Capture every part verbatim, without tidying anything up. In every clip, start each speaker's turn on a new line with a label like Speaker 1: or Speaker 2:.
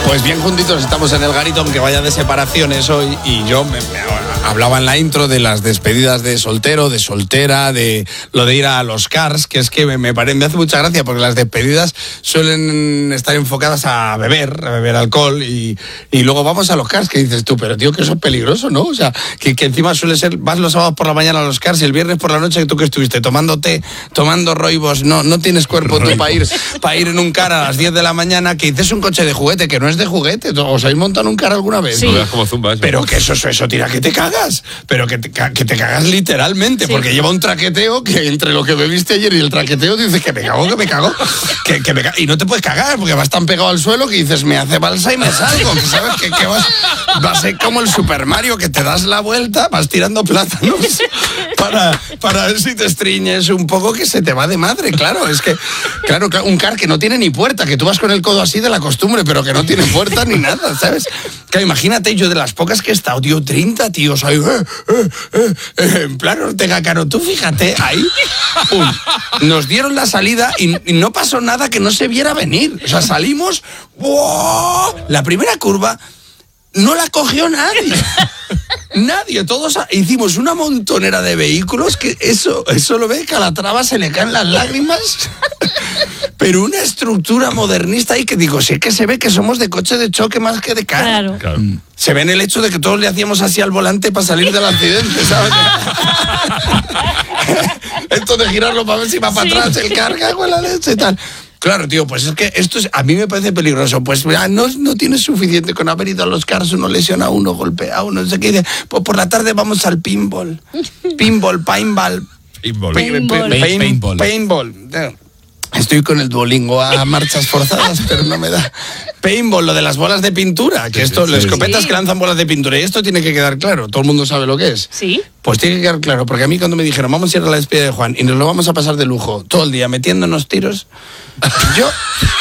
Speaker 1: Pues bien juntitos estamos en el garito, aunque vaya de separaciones hoy, y yo me, me hablaba en la intro de las despedidas de soltero, de soltera, de lo de ir a los cars, que es que me, me, parece, me hace mucha gracia porque las despedidas suelen estar enfocadas a beber, a beber alcohol, y, y luego vamos a los cars, que dices tú, pero tío, que eso es peligroso, ¿no? O sea, que, que encima suele ser, vas los sábados por la mañana a los cars y el viernes por la noche, tú que estuviste tomando té, tomando roibos, no, no tienes cuerpo tú para ir, para ir en un car a las diez de la mañana, que dices un coche de juguete, que no es de juguete. ¿Os habéis montado en un car alguna vez?
Speaker 2: Sí.
Speaker 3: No veas como zumba eso.
Speaker 1: Pero que eso, eso, eso tira que te cagas. Pero que te, que te cagas literalmente, sí. Porque lleva un traqueteo que entre lo que bebiste ayer y el traqueteo dices que me cago, que me cago. Que, que me cago. Y no te puedes cagar porque vas tan pegado al suelo que dices me hace balsa y me salgo. Que sabes que, que vas, vas a ser como el Super Mario, que te das la vuelta, vas tirando plátanos para, para ver si te estriñes un poco, que se te va de madre. Claro, es que, claro, un car que no tiene ni puerta, que tú vas con el codo así de la costumbre, pero que no tiene puerta ni nada, ¿sabes? Claro, imagínate, yo de las pocas que he estado, tío, treinta tíos ahí, eh, eh, eh, eh, en plan Ortega Cano, tú fíjate, ahí, pum, nos dieron la salida y, y no pasó nada que no se viera venir. O sea, salimos, ¡wow! La primera curva no la cogió nadie. Nadie, todos hicimos una montonera de vehículos que eso, eso lo ve, Calatrava se le caen las lágrimas. Pero una estructura modernista ahí que digo, sí que se ve que somos de coche de choque más que de car.
Speaker 2: Claro.
Speaker 3: Claro.
Speaker 1: Se ve en el hecho de que todos le hacíamos así al volante para salir del accidente, ¿sabes? Esto de girarlo para ver si va para sí. atrás el carga con la leche y tal. Claro, tío, pues es que esto es, a mí me parece peligroso. Pues mira, no, no tienes suficiente con haber ido a los cars, uno lesiona a uno, golpea a uno, no sé qué. Dice, pues por la tarde vamos al pinball. Pinball, paintball.
Speaker 3: Pinball.
Speaker 2: Paintball.
Speaker 1: Pain, paintball. Paintball. Estoy con el Duolingo a marchas forzadas, pero no me da. Paintball, lo de las bolas de pintura, que esto,
Speaker 3: sí,
Speaker 1: las
Speaker 3: sí,
Speaker 1: escopetas
Speaker 2: sí.
Speaker 1: que lanzan bolas de pintura, y esto tiene que quedar claro, todo el mundo sabe lo que es.
Speaker 2: Sí.
Speaker 1: Pues tiene que quedar claro, porque a mí cuando me dijeron, vamos a ir a la despedida de Juan y nos lo vamos a pasar de lujo todo el día metiéndonos tiros, yo...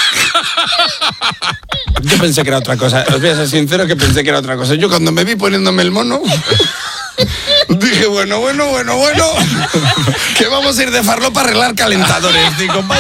Speaker 1: Yo pensé que era otra cosa, os voy a ser sincero que pensé que era otra cosa. Yo cuando me vi poniéndome el mono... Dije, bueno, bueno, bueno, bueno, que vamos a ir de farlo para arreglar calentadores. Digo, vaya.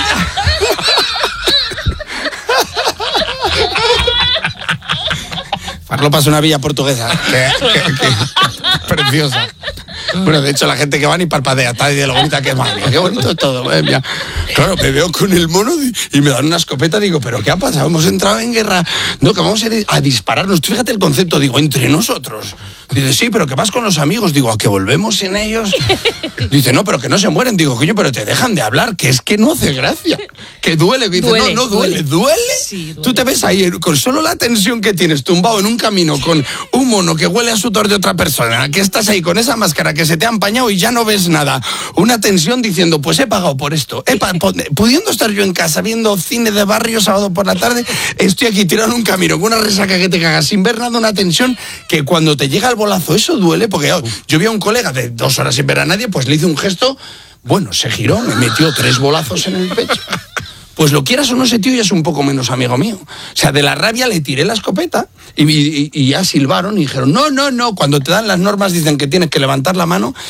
Speaker 1: Farlopa es una villa portuguesa que, que, que, preciosa. Bueno, de hecho, la gente que va ni parpadea, está y de lo bonita que es, madre, qué bonito es todo. Eh, mira. Claro, me veo con el mono y me dan una escopeta, digo, ¿pero qué ha pasado? Hemos entrado en guerra. No, que vamos a ir a dispararnos. Tú fíjate el concepto, digo, entre nosotros. Dice, sí, pero que vas con los amigos. Digo, ¿a que volvemos sin ellos? Dice, no, pero que no se mueren. Digo, coño, pero te dejan de hablar, que es que no hace gracia. Que duele. Dice,
Speaker 2: duele,
Speaker 1: no, no duele. ¿Duele? ¿Duele?
Speaker 2: Sí, duele.
Speaker 1: Tú te ves ahí con solo la tensión que tienes, tumbado en un camino con un mono que huele a sudor de otra persona, que estás ahí con esa máscara que se te ha empañado y ya no ves nada. Una tensión diciendo, pues he pagado por esto. He pa- pudiendo estar yo en casa viendo cine de barrio sábado por la tarde, estoy aquí tirado en un camino con una resaca que te cagas sin ver nada, una tensión que cuando te llega el bolazo, eso duele, porque yo, yo vi a un colega de dos horas sin ver a nadie, pues le hice un gesto, bueno, se giró, me metió tres bolazos en el pecho. Pues lo quieras o no, ese tío ya es un poco menos amigo mío. O sea, de la rabia le tiré la escopeta y, y, y ya silbaron y dijeron, no, no, no, cuando te dan las normas dicen que tienes que levantar la mano